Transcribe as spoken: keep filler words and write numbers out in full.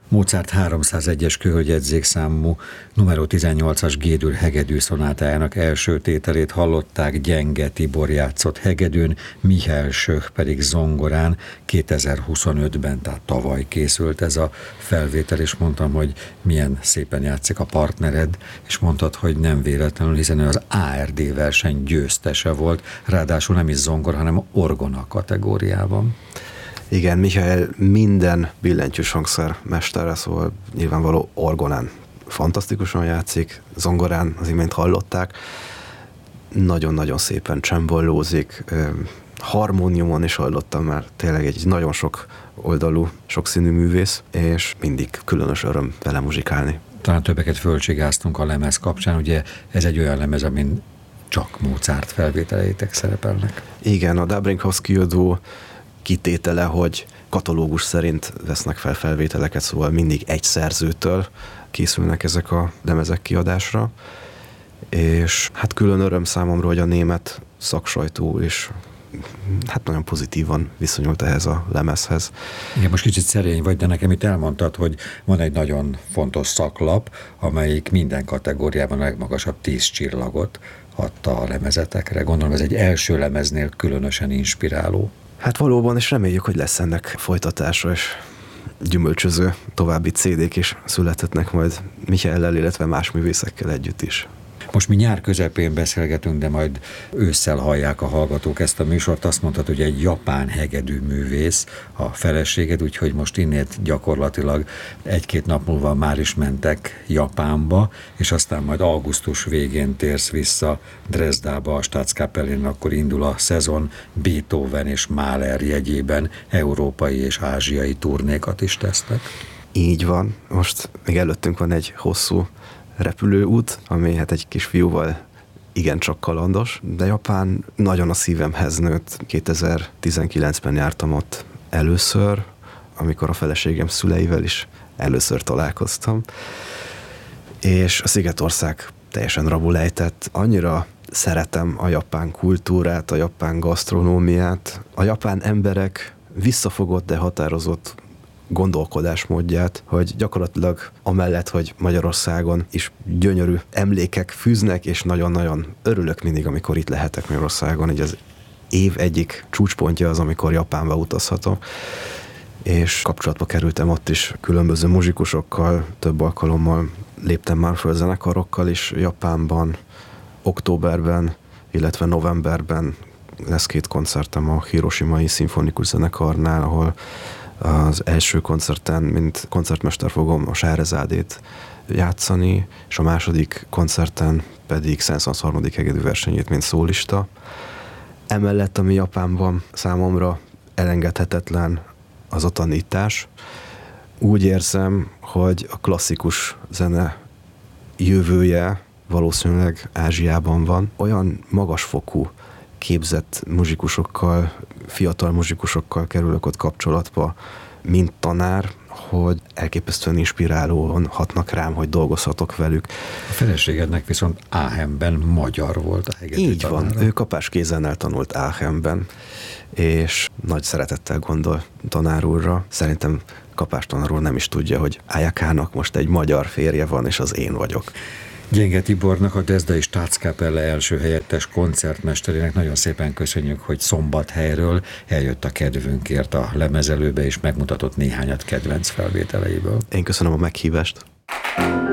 Mozart háromszázegyes kölgyedzékszámú numero tizennyolcas G-dur hegedű szonátájának első tételét hallották, Gyenge Tibor játszott hegedűn, Michael Schöch pedig zongorán. kétezer-huszonötben, tehát tavaly készült ez a felvétel, és mondtam, hogy milyen szépen játszik a partnered, és mondtad, hogy nem véletlenül, hiszen ő az á er dé verseny győztese volt, ráadásul nem is zongor, hanem orgona kategóriában. Igen, Michael minden billentyűs hangszer mestere, szóval nyilvánvaló orgonán fantasztikusan játszik, zongorán az imént hallották, nagyon-nagyon szépen csembollózik, harmóniumon is hallottam már, tényleg egy nagyon sok oldalú, sokszínű művész, és mindig különös öröm vele muzsikálni. Talán többeket fölcsigáztunk a lemez kapcsán, ugye ez egy olyan lemez, amin csak Mozart felvételeitek szerepelnek. Igen, a Dubbrinkhouse kiadó kitétele, hogy katalógus szerint vesznek fel felvételeket, szóval mindig egy szerzőtől készülnek ezek a lemezek kiadásra, és hát külön öröm számomra, hogy a német szaksajtó is hát nagyon pozitívan viszonyult ehhez a lemezhez. Igen, most kicsit szerény vagy, de nekem itt elmondtad, hogy van egy nagyon fontos szaklap, amelyik minden kategóriában a legmagasabb tíz csillagot adta a lemezetekre. Gondolom ez egy első lemeznél különösen inspiráló. Hát valóban, és reméljük, hogy lesz ennek folytatása, és gyümölcsöző további cé dék is születhetnek majd Michaellel, illetve más művészekkel együtt is. Most mi nyár közepén beszélgetünk, de majd ősszel hallják a hallgatók ezt a műsort. Azt mondtad, hogy egy japán hegedű művész a feleséged, úgyhogy most innét gyakorlatilag egy-két nap múlva már is mentek Japánba, és aztán majd augusztus végén térsz vissza Dresdába, a Staatskapellin, akkor indul a szezon, Beethoven és Mahler jegyében európai és ázsiai turnékat is tesztek. Így van. Most még előttünk van egy hosszú repülőút, ami hát egy kis fiúval igencsak kalandos, de Japán nagyon a szívemhez nőtt. kétezer-tizenkilencben jártam ott először, amikor a feleségem szüleivel is először találkoztam, és a Szigetország teljesen rabul ejtett. Annyira szeretem a japán kultúrát, a japán gasztronómiát, a japán emberek visszafogott, de határozott gondolkodásmódját, hogy gyakorlatilag amellett, hogy Magyarországon is gyönyörű emlékek fűznek, és nagyon-nagyon örülök mindig, amikor itt lehetek Magyarországon, így az év egyik csúcspontja az, amikor Japánba utazhatok, és kapcsolatba kerültem ott is különböző muzsikusokkal, több alkalommal léptem már föl zenekarokkal is Japánban, októberben, illetve novemberben lesz két koncertem a Hiroshimai Szimfonikus Zenekarnál, ahol az első koncerten, mint koncertmester fogom a Sáhrezádét játszani, és a második koncerten pedig Saint-Saëns harmadik hegedű versenyét, mint szólista. Emellett, ami Japánban számomra elengedhetetlen, az a tanítás. Úgy érzem, hogy a klasszikus zene jövője valószínűleg Ázsiában van. Olyan magasfokú képzett muzsikusokkal, fiatal muzsikusokkal kerülök ott kapcsolatba, mint tanár, hogy elképesztően inspirálóan hatnak rám, hogy dolgozhatok velük. A feleségednek viszont Aachenben magyar volt a hegedű Így tanára. van, ő kapáskézennel tanult Aachenben, és nagy szeretettel gondol tanár úrra. Szerintem kapás tanár úr nem is tudja, hogy Ayakának most egy magyar férje van, és az én vagyok. Gyenge Tibornak, a Dresdai Staatskapelle első helyettes koncertmesterének nagyon szépen köszönjük, hogy Szombathelyről eljött a kedvünkért a lemezelőbe, és megmutatott néhányat kedvenc felvételeiből. Én köszönöm a meghívást.